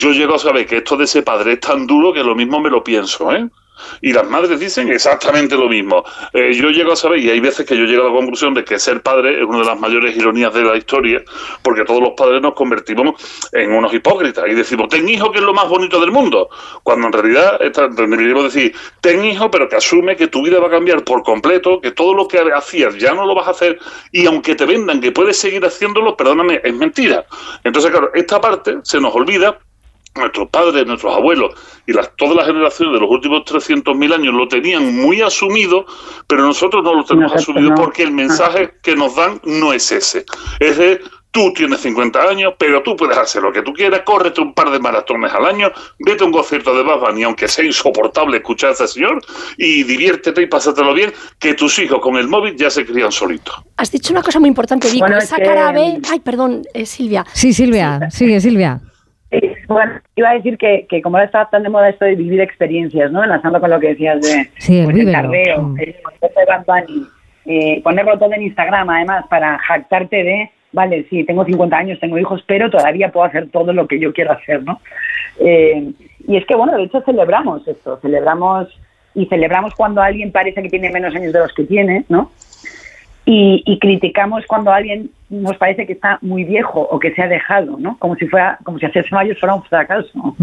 yo llego a saber que esto de ser padre es tan duro que lo mismo me lo pienso, ¿eh? Y las madres dicen exactamente lo mismo. Yo llego a saber, y hay veces que yo llego a la conclusión de que ser padre es una de las mayores ironías de la historia, porque todos los padres nos convertimos en unos hipócritas y decimos, ten hijo, que es lo más bonito del mundo, cuando en realidad deberíamos decir, ten hijo, pero que asume que tu vida va a cambiar por completo, que todo lo que hacías ya no lo vas a hacer, y aunque te vendan que puedes seguir haciéndolo, perdóname, es mentira. Entonces, claro, esta parte se nos olvida. Nuestros padres, nuestros abuelos y todas las generaciones de los últimos 300.000 años lo tenían muy asumido, pero nosotros no lo tenemos asumido porque el mensaje que nos dan no es ese. Es de, tú tienes 50 años, pero tú puedes hacer lo que tú quieras, córrete un par de maratones al año, vete a un concierto de Bad Bunny, aunque sea insoportable escuchar a ese señor, y diviértete y pásatelo bien, que tus hijos con el móvil ya se crían solitos. Has dicho una cosa muy importante, Vico, bueno, esa cara B... Ay, perdón, Silvia. Sí, Silvia, sigue Silvia. Bueno, iba a decir que como ahora está tan de moda esto de vivir experiencias, ¿no? Enlazando con lo que decías de el carreo, el concepto de Bad Bunny, ponerlo todo en Instagram, además, para jactarte de, vale, sí, tengo 50 años, tengo hijos, pero todavía puedo hacer todo lo que yo quiero hacer, ¿no? Y es que, bueno, de hecho celebramos esto, celebramos cuando alguien parece que tiene menos años de los que tiene, ¿no? Y criticamos cuando alguien nos parece que está muy viejo o que se ha dejado, ¿no? Como si hacerse mayor fuera un fracaso.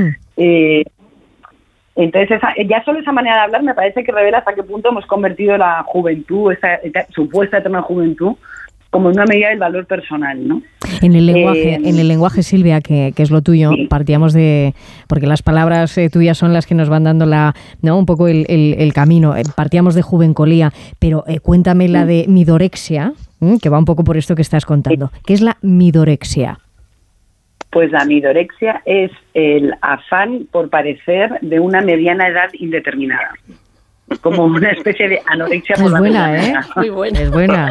Entonces, ya solo esa manera de hablar me parece que revela hasta qué punto hemos convertido la juventud, esa supuesta eterna juventud, como una medida del valor personal, ¿no? En el lenguaje, Silvia, que es lo tuyo, sí. Partíamos de... Porque las palabras tuyas son las que nos van dando ¿no? un poco el camino. Partíamos de juvencolía, pero cuéntame la de midorexia, que va un poco por esto que estás contando. ¿Qué es la midorexia? Pues la midorexia es el afán por parecer de una mediana edad indeterminada. Como una especie de anorexia por la buena, ¿eh? Muy buena. Es buena.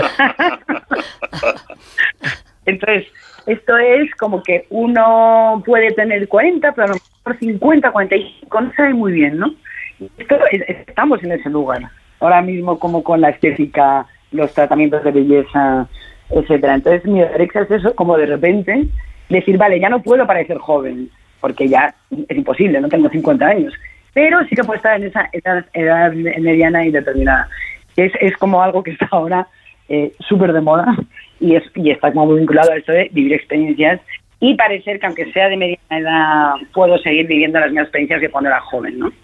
Entonces, esto es como que uno puede tener 40, pero a lo mejor 50, 45, no sabe muy bien, ¿no? Estamos en ese lugar. Ahora mismo como con la estética, los tratamientos de belleza, etcétera. Entonces, mi anorexia es eso, como de repente decir, vale, ya no puedo parecer joven, porque ya es imposible, no tengo 50 años. Pero sí que puede estar en esa edad mediana y determinada. Es como algo que está ahora súper de moda y está como muy vinculado a esto de vivir experiencias y parecer que aunque sea de mediana edad puedo seguir viviendo las mismas experiencias que cuando era joven, ¿no?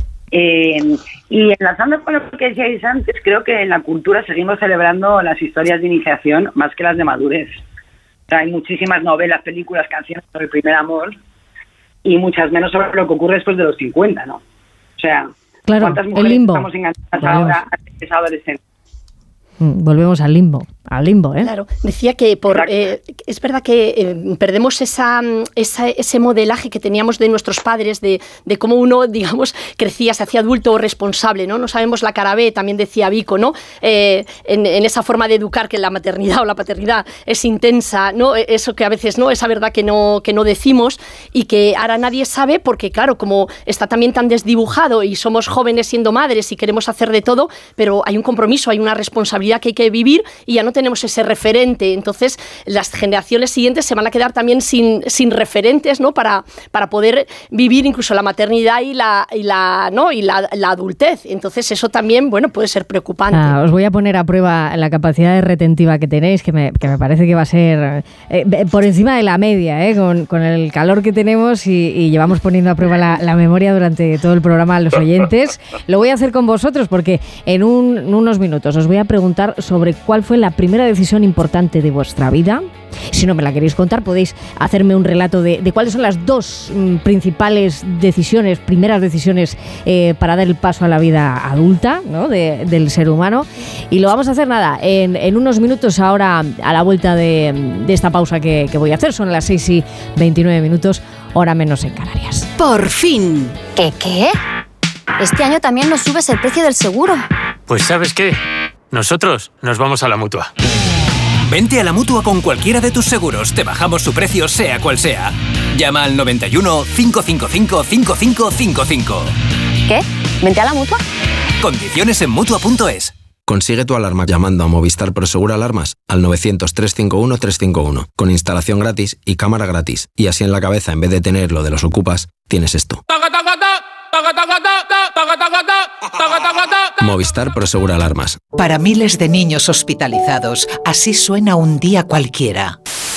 Y enlazando con lo que decíais antes, creo que en la cultura seguimos celebrando las historias de iniciación más que las de madurez. O sea, hay muchísimas novelas, películas, canciones sobre el primer amor y muchas menos sobre lo que ocurre después de los 50, ¿no? O sea, claro, ¿cuántas mujeres estamos enganchadas ahora a esa adolescencia? Volvemos al limbo, ¿eh? Claro, decía que es verdad que perdemos ese modelaje que teníamos de nuestros padres, de cómo uno, digamos, crecía, se hacía adulto o responsable, ¿no? No sabemos la cara B, también decía Vico, ¿no? En esa forma de educar que la maternidad o la paternidad es intensa, ¿no? Eso que a veces, ¿no? Esa verdad que no decimos y que ahora nadie sabe porque, claro, como está también tan desdibujado y somos jóvenes siendo madres y queremos hacer de todo, pero hay un compromiso, hay una responsabilidad que hay que vivir y ya no tenemos ese referente. Entonces, las generaciones siguientes se van a quedar también sin referentes, ¿no? Para poder vivir incluso la maternidad y la adultez. Entonces, eso también, bueno, puede ser preocupante. Os voy a poner a prueba la capacidad de retentiva que tenéis, que me parece que va a ser por encima de la media, con el calor que tenemos y llevamos poniendo a prueba la memoria durante todo el programa a los oyentes. Lo voy a hacer con vosotros porque en unos minutos os voy a preguntar sobre cuál fue la primera decisión importante de vuestra vida. Si no me la queréis contar, podéis hacerme un relato de cuáles son las dos principales decisiones, primeras decisiones para dar el paso a la vida adulta, ¿no? del ser humano. Y lo vamos a hacer en unos minutos ahora a la vuelta de esta pausa que voy a hacer. Son las 6:29, hora menos en Canarias. ¡Por fin! ¿Qué? Este año también nos subes el precio del seguro. Pues ¿sabes qué? Nosotros nos vamos a la Mutua. Vente a la Mutua con cualquiera de tus seguros. Te bajamos su precio, sea cual sea. Llama al 91 555 5555. ¿Qué? ¿Vente a la Mutua? Condiciones en Mutua.es. Consigue tu alarma llamando a Movistar Prosegur Alarmas al 900-351-351, con instalación gratis y cámara gratis. Y así en la cabeza, en vez de tener lo de los ocupas, tienes esto. Movistar Prosegur Alarmas. Para miles de niños hospitalizados, así suena un día cualquiera.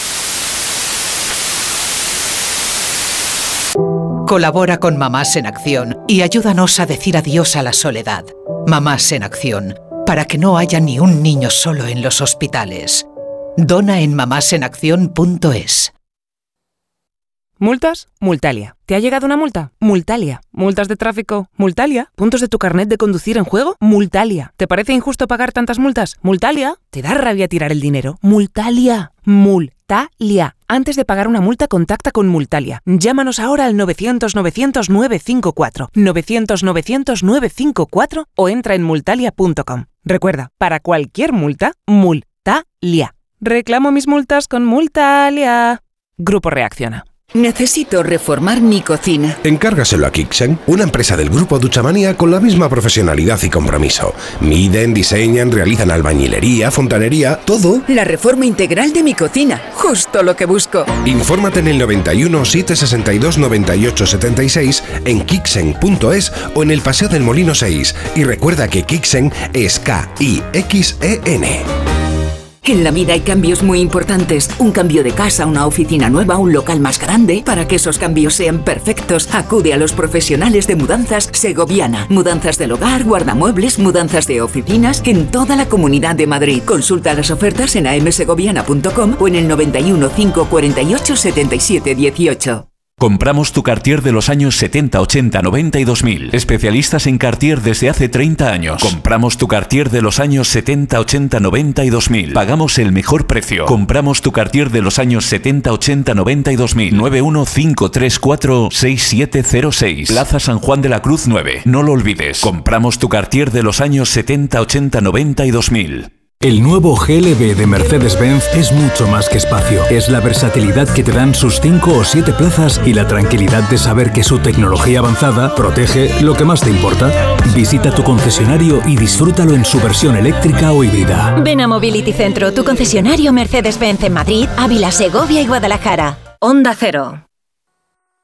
Colabora con Mamás en Acción y ayúdanos a decir adiós a la soledad. Mamás en Acción, para que no haya ni un niño solo en los hospitales. Dona en mamásenacción.es. ¿Multas? Multalia. ¿Te ha llegado una multa? Multalia. ¿Multas de tráfico? Multalia. ¿Puntos de tu carnet de conducir en juego? Multalia. ¿Te parece injusto pagar tantas multas? Multalia. ¿Te da rabia tirar el dinero? Multalia. Multalia. Antes de pagar una multa, contacta con Multalia. Llámanos ahora al 900-900-954. 900-900-954 o entra en multalia.com. Recuerda, para cualquier multa, Multalia. Reclamo mis multas con Multalia. Grupo Reacciona. Necesito reformar mi cocina. Encárgaselo a Kixen, una empresa del grupo Duchamanía con la misma profesionalidad y compromiso. Miden, diseñan, realizan albañilería, fontanería, todo. La reforma integral de mi cocina, justo lo que busco. Infórmate en el 91 762 98 76 en kixen.es o en el Paseo del Molino 6. Y recuerda que Kixen es K-I-X-E-N. En la vida hay cambios muy importantes. Un cambio de casa, una oficina nueva, un local más grande. Para que esos cambios sean perfectos, acude a los profesionales de Mudanzas Segoviana. Mudanzas del hogar, guardamuebles, mudanzas de oficinas en toda la Comunidad de Madrid. Consulta las ofertas en amsegoviana.com o en el 91 548 77 18. Compramos tu Cartier de los años 70, 80, 90 y 2000. Especialistas en Cartier desde hace 30 años. Compramos tu Cartier de los años 70, 80, 90 y 2000. Pagamos el mejor precio. Compramos tu Cartier de los años 70, 80, 90 y 2000. 915346706. Plaza San Juan de la Cruz 9. No lo olvides. Compramos tu Cartier de los años 70, 80, 90 y 2000. El nuevo GLB de Mercedes-Benz es mucho más que espacio. Es la versatilidad que te dan sus 5 o 7 plazas y la tranquilidad de saber que su tecnología avanzada protege lo que más te importa. Visita tu concesionario y disfrútalo en su versión eléctrica o híbrida. Ven a Mobility Centro, tu concesionario Mercedes-Benz en Madrid, Ávila, Segovia y Guadalajara. Onda Cero.